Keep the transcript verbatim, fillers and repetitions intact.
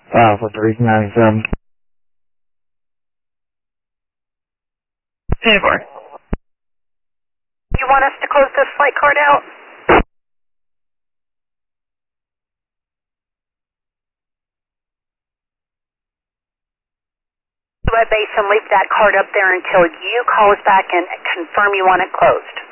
Uh, for three ninety-seven. ten four. You want us to close this flight card out? At base and leave that card up there until you call us back and confirm you want it closed.